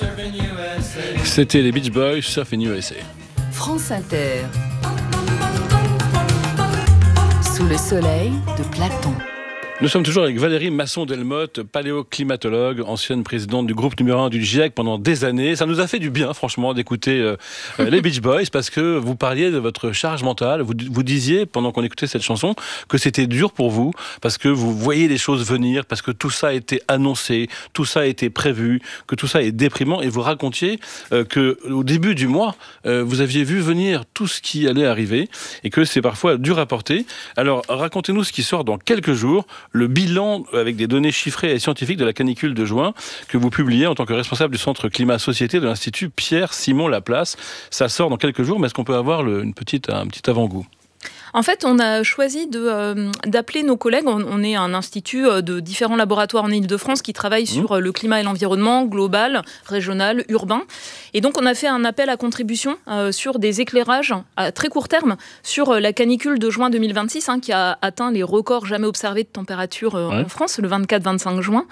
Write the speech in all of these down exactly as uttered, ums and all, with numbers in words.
C'était les Beach Boys, Surf in U S A. France Inter. Sous le soleil de Platon. Nous sommes toujours avec Valérie Masson-Delmotte, paléoclimatologue, ancienne présidente du groupe numéro un du GIEC pendant des années. Ça nous a fait du bien, franchement, d'écouter euh, les Beach Boys, parce que vous parliez de votre charge mentale. Vous, vous disiez, pendant qu'on écoutait cette chanson, que c'était dur pour vous, parce que vous voyez les choses venir, parce que tout ça a été annoncé, tout ça a été prévu, que tout ça est déprimant. Et vous racontiez euh, qu'au début du mois, euh, vous aviez vu venir tout ce qui allait arriver, et que c'est parfois dur à porter. Alors, racontez-nous ce qui sort dans quelques jours, le bilan avec des données chiffrées et scientifiques de la canicule de juin que vous publiez en tant que responsable du Centre Climat-Société de l'Institut Pierre-Simon Laplace. Ça sort dans quelques jours, mais est-ce qu'on peut avoir le, une petite, un petit avant-goût ? En fait, on a choisi de, euh, d'appeler nos collègues. On, on est un institut de différents laboratoires en Île-de-France qui travaillent sur mmh. le climat et l'environnement global, régional, urbain. Et donc, on a fait un appel à contribution euh, sur des éclairages à très court terme sur la canicule de juin deux mille vingt-six, hein, qui a atteint les records jamais observés de température euh, ouais. en France, le vingt-quatre vingt-cinq juin.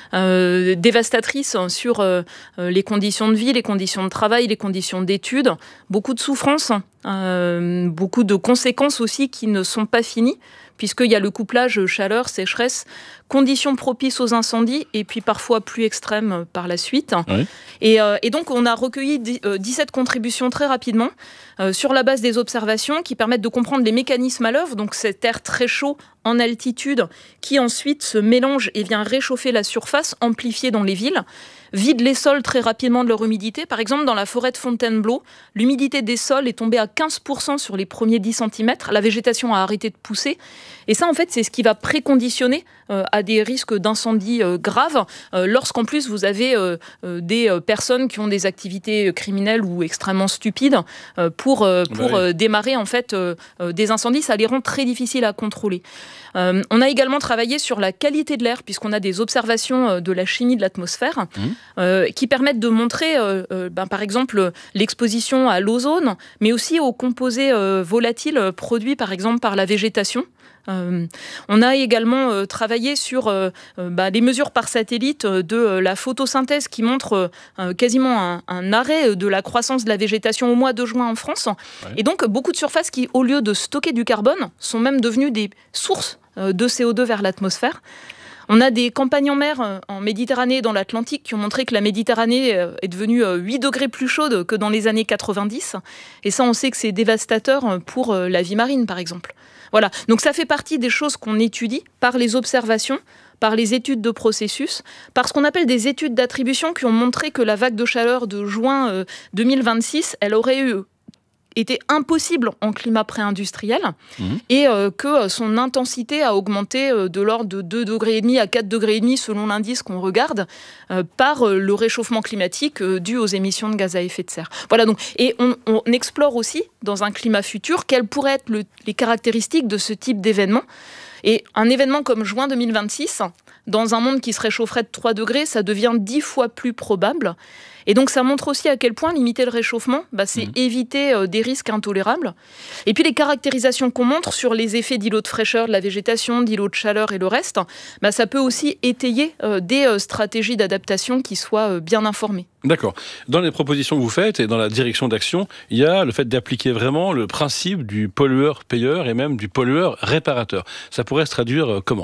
Euh, dévastatrice sur euh, les conditions de vie, les conditions de travail, les conditions d'études. Beaucoup de souffrances. Euh, beaucoup de conséquences aussi qui ne sont pas finies, puisqu'il y a le couplage chaleur, sécheresse, conditions propices aux incendies, et puis parfois plus extrêmes par la suite. Oui. Et, euh, et donc, on a recueilli dix-sept contributions très rapidement, euh, sur la base des observations qui permettent de comprendre les mécanismes à l'œuvre, donc cet air très chaud en altitude, qui ensuite se mélange et vient réchauffer la surface, amplifiée dans les villes, vide les sols très rapidement de leur humidité. Par exemple, dans la forêt de Fontainebleau, l'humidité des sols est tombée à quinze pour cent sur les premiers dix centimètres. La végétation a arrêté de pousser. Et ça, en fait, c'est ce qui va préconditionner euh, à des risques d'incendie euh, graves, euh, lorsqu'en plus, vous avez euh, euh, des euh, personnes qui ont des activités criminelles ou extrêmement stupides euh, pour, euh, pour bah oui. euh, démarrer, en fait, euh, euh, des incendies. Ça les rend très difficiles à contrôler. Euh, on a également travaillé sur la qualité de l'air, puisqu'on a des observations euh, de la chimie de l'atmosphère mmh. euh, qui permettent de montrer, euh, euh, ben, par exemple, l'exposition à l'ozone, mais aussi aux composés euh, volatiles produits, par exemple, par la végétation. Euh, on a également euh, travaillé sur euh, euh, bah, les mesures par satellite euh, de euh, la photosynthèse qui montre euh, quasiment un, un arrêt de la croissance de la végétation au mois de juin en France. Ouais. Et donc, beaucoup de surfaces qui, au lieu de stocker du carbone, sont même devenues des sources euh, de C O deux vers l'atmosphère. On a des campagnes en mer, en Méditerranée et dans l'Atlantique, qui ont montré que la Méditerranée est devenue huit degrés plus chaude que dans les années quatre-vingt-dix. Et ça, on sait que c'est dévastateur pour la vie marine, par exemple. Voilà. Donc ça fait partie des choses qu'on étudie par les observations, par les études de processus, par ce qu'on appelle des études d'attribution qui ont montré que la vague de chaleur de juin deux mille vingt-six, elle aurait eu était impossible en climat pré-industriel mmh. et euh, que son intensité a augmenté euh, de l'ordre de deux degrés et demi à quatre degrés et demi selon l'indice qu'on regarde euh, par euh, le réchauffement climatique euh, dû aux émissions de gaz à effet de serre. Voilà donc et on, on explore aussi dans un climat futur quelles pourraient être le, les caractéristiques de ce type d'événement. Et un événement comme juin deux mille vingt-six, dans un monde qui se réchaufferait de trois degrés, ça devient dix fois plus probable. Et donc, ça montre aussi à quel point limiter le réchauffement, bah, c'est mmh. éviter euh, des risques intolérables. Et puis, les caractérisations qu'on montre sur les effets d'îlots de fraîcheur de la végétation, d'îlots de chaleur et le reste, bah, ça peut aussi étayer euh, des euh, stratégies d'adaptation qui soient euh, bien informées. D'accord. Dans les propositions que vous faites et dans la direction d'action, il y a le fait d'appliquer vraiment le principe du pollueur-payeur et même du pollueur-réparateur. Ça pourrait se traduire euh, comment ?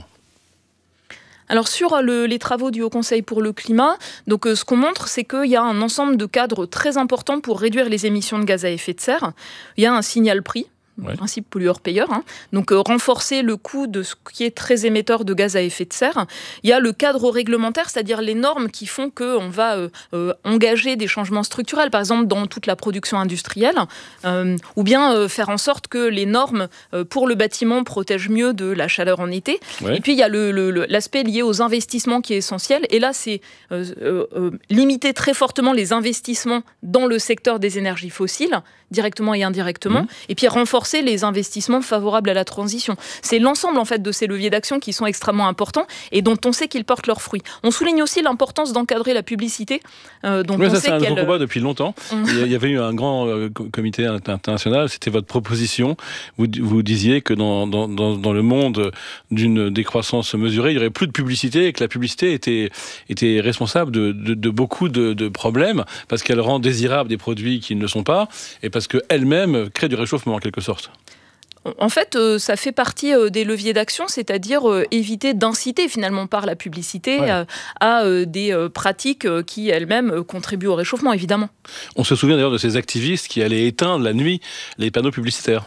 Alors sur le, les travaux du Haut Conseil pour le climat, donc euh, ce qu'on montre, c'est qu'il y a un ensemble de cadres très importants pour réduire les émissions de gaz à effet de serre. Il y a un signal prix. Ouais. Principe pollueur-payeur, hein. Donc euh, renforcer le coût de ce qui est très émetteur de gaz à effet de serre. Il y a le cadre réglementaire, c'est-à-dire les normes qui font qu'on va euh, euh, engager des changements structurels, par exemple dans toute la production industrielle, euh, ou bien euh, faire en sorte que les normes euh, pour le bâtiment protègent mieux de la chaleur en été. Ouais. Et puis il y a le, le, l'aspect lié aux investissements qui est essentiel, et là c'est euh, euh, euh, limiter très fortement les investissements dans le secteur des énergies fossiles, directement et indirectement, mmh. et puis renforcer renforcer les investissements favorables à la transition. C'est l'ensemble en fait de ces leviers d'action qui sont extrêmement importants et dont on sait qu'ils portent leurs fruits. On souligne aussi l'importance d'encadrer la publicité. Euh, dont oui, on ça, sait c'est un qu'elle... grand combat depuis longtemps. Mmh. Il y avait eu un grand euh, comité international, c'était votre proposition. Vous, vous disiez que dans, dans, dans, dans le monde d'une décroissance mesurée, il n'y aurait plus de publicité et que la publicité était, était responsable de, de, de beaucoup de, de problèmes parce qu'elle rend désirables des produits qui ne le sont pas et parce qu'elle-même crée du réchauffement en quelque sorte. En fait, euh, ça fait partie euh, des leviers d'action, c'est-à-dire euh, éviter d'inciter finalement par la publicité ouais. euh, à euh, des euh, pratiques euh, qui elles-mêmes euh, contribuent au réchauffement, évidemment. On se souvient d'ailleurs de ces activistes qui allaient éteindre la nuit les panneaux publicitaires.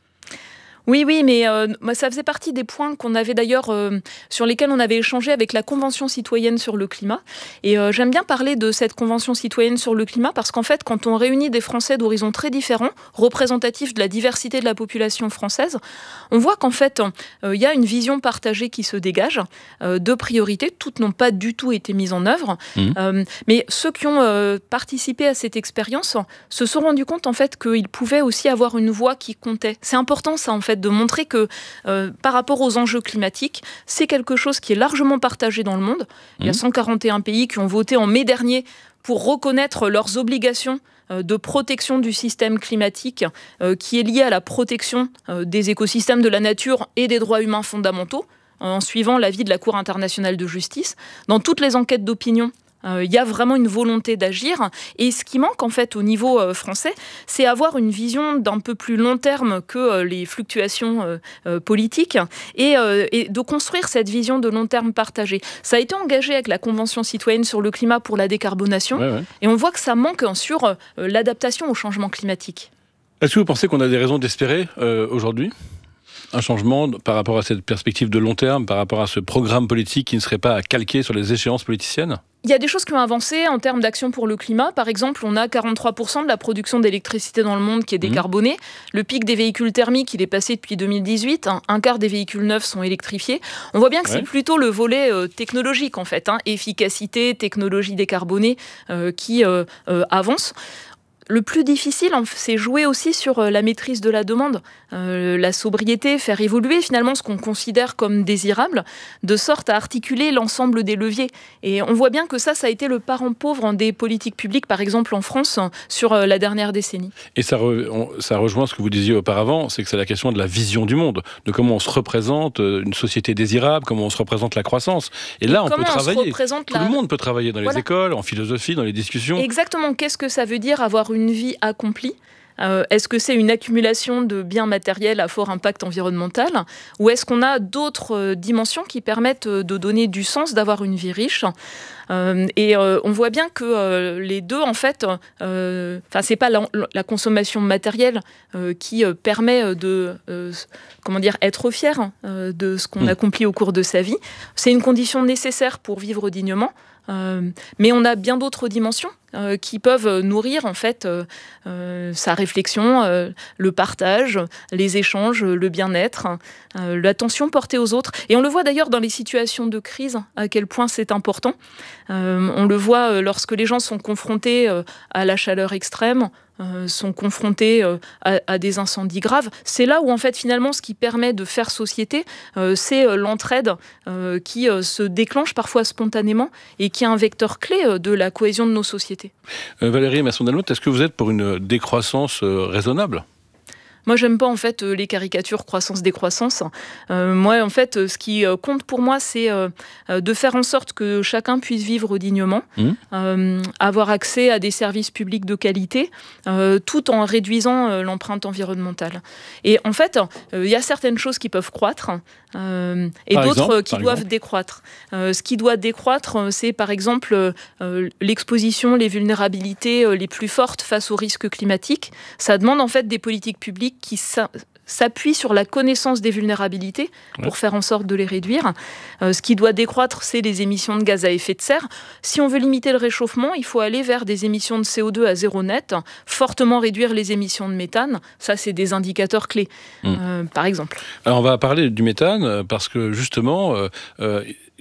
Oui, oui, mais euh, ça faisait partie des points qu'on avait d'ailleurs euh, sur lesquels on avait échangé avec la Convention citoyenne sur le climat. Et euh, j'aime bien parler de cette Convention citoyenne sur le climat parce qu'en fait, quand on réunit des Français d'horizons très différents, représentatifs de la diversité de la population française, on voit qu'en fait, il euh, y a une vision partagée qui se dégage, euh, de priorités. Toutes n'ont pas du tout été mises en œuvre. Mmh. Euh, mais ceux qui ont euh, participé à cette expérience se sont rendus compte en fait qu'ils pouvaient aussi avoir une voix qui comptait. C'est important ça en fait, de montrer que euh, par rapport aux enjeux climatiques, c'est quelque chose qui est largement partagé dans le monde. Mmh. Il y a cent quarante et un pays qui ont voté en mai dernier pour reconnaître leurs obligations euh, de protection du système climatique euh, qui est lié à la protection euh, des écosystèmes de la nature et des droits humains fondamentaux, en suivant l'avis de la Cour internationale de justice. Dans toutes les enquêtes d'opinion, il euh, y a vraiment une volonté d'agir. Et ce qui manque, en fait, au niveau euh, français, c'est avoir une vision d'un peu plus long terme que euh, les fluctuations euh, euh, politiques et, euh, et de construire cette vision de long terme partagée. Ça a été engagé avec la Convention citoyenne sur le climat pour la décarbonation. Ouais, ouais. Et on voit que ça manque sur euh, l'adaptation au changement climatique. Est-ce que vous pensez qu'on a des raisons d'espérer euh, aujourd'hui un changement par rapport à cette perspective de long terme, par rapport à ce programme politique qui ne serait pas calqué sur les échéances politiciennes ? Il y a des choses qui ont avancé en termes d'action pour le climat. Par exemple, on a quarante-trois pour cent de la production d'électricité dans le monde qui est décarbonée. Mmh. Le pic des véhicules thermiques, il est passé depuis deux mille dix-huit. Un, un quart des véhicules neufs sont électrifiés. On voit bien que ouais. c'est plutôt le volet euh, technologique, en fait. Hein, efficacité, technologie décarbonée euh, qui euh, euh, avance. Le plus difficile, c'est jouer aussi sur la maîtrise de la demande, euh, la sobriété, faire évoluer finalement ce qu'on considère comme désirable, de sorte à articuler l'ensemble des leviers. Et on voit bien que ça, ça a été le parent pauvre des politiques publiques, par exemple en France, sur la dernière décennie. Et ça, re, on, ça rejoint ce que vous disiez auparavant, c'est que c'est la question de la vision du monde, de comment on se représente une société désirable, comment on se représente la croissance. Et, Et là, on peut travailler. Tout la... le monde peut travailler dans les voilà. écoles, en philosophie, dans les discussions. Exactement. Qu'est-ce que ça veut dire avoir une vie accomplie ? Euh, est-ce que c'est une accumulation de biens matériels à fort impact environnemental ou est-ce qu'on a d'autres euh, dimensions qui permettent euh, de donner du sens, d'avoir une vie riche ? Euh, et euh, on voit bien que euh, les deux, en fait, euh, c'est pas la, la consommation matérielle euh, qui euh, permet de euh, comment dire, être fier euh, de ce qu'on mmh. accomplit au cours de sa vie. C'est une condition nécessaire pour vivre dignement. Euh, mais on a bien d'autres dimensions euh, qui peuvent nourrir en fait euh, euh, sa réflexion, euh, le partage, les échanges, le bien-être, euh, l'attention portée aux autres. Et on le voit d'ailleurs dans les situations de crise, à quel point c'est important. Euh, on le voit lorsque les gens sont confrontés euh, à la chaleur extrême, Euh, sont confrontés euh, à, à des incendies graves. C'est là où, en fait, finalement, ce qui permet de faire société, euh, c'est euh, l'entraide euh, qui euh, se déclenche parfois spontanément et qui est un vecteur clé euh, de la cohésion de nos sociétés. Euh, Valérie Masson-Delmotte, est-ce que vous êtes pour une décroissance euh, raisonnable ? Moi, j'aime pas en fait les caricatures croissance-décroissance. Euh, moi, en fait, ce qui compte pour moi, c'est euh, de faire en sorte que chacun puisse vivre dignement, mmh. euh, avoir accès à des services publics de qualité, euh, tout en réduisant euh, l'empreinte environnementale. Et en fait, il euh, y a certaines choses qui peuvent croître euh, et par d'autres exemple, qui doivent exemple. décroître. Euh, ce qui doit décroître, c'est par exemple euh, l'exposition, les vulnérabilités euh, les plus fortes face aux risques climatiques. Ça demande en fait des politiques publiques qui s'appuie sur la connaissance des vulnérabilités pour ouais. faire en sorte de les réduire. Euh, ce qui doit décroître, c'est les émissions de gaz à effet de serre. Si on veut limiter le réchauffement, il faut aller vers des émissions de C O deux à zéro net, fortement réduire les émissions de méthane. Ça, c'est des indicateurs clés, mmh. euh, par exemple. Alors, on va parler du méthane parce que, justement, euh, euh,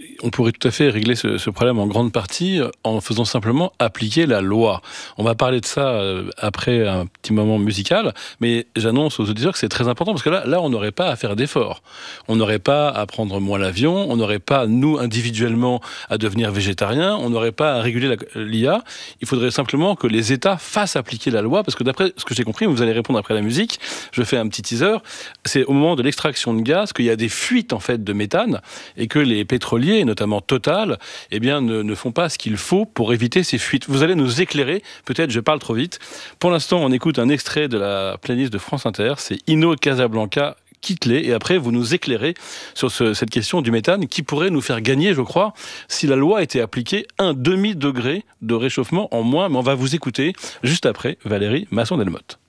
on pourrait tout à fait régler ce, ce problème en grande partie en faisant simplement appliquer la loi. On va parler de ça après un petit moment musical, mais j'annonce aux auditeurs que c'est très important parce que là, là on n'aurait pas à faire d'efforts. On n'aurait pas à prendre moins l'avion, on n'aurait pas, nous, individuellement, à devenir végétariens, on n'aurait pas à réguler l'I A. Il faudrait simplement que les États fassent appliquer la loi, parce que d'après ce que j'ai compris, vous allez répondre après la musique, je fais un petit teaser, c'est au moment de l'extraction de gaz qu'il y a des fuites en fait de méthane et que les pétroliers, notamment Total, eh bien, ne, ne font pas ce qu'il faut pour éviter ces fuites. Vous allez nous éclairer, peut-être je parle trop vite. Pour l'instant, on écoute un extrait de la playlist de France Inter, c'est Inno Casablanca, Quitte-les, et après vous nous éclairez sur ce, cette question du méthane qui pourrait nous faire gagner, je crois, si la loi était appliquée, un demi-degré de réchauffement en moins. Mais on va vous écouter juste après Valérie Masson-Delmotte.